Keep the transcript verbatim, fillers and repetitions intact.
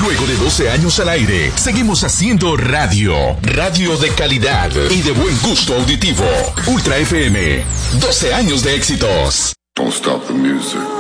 Luego de doce años al aire, seguimos haciendo radio. Radio de calidad y de buen gusto auditivo. Ultra F M. doce años de éxitos. Don't stop the music.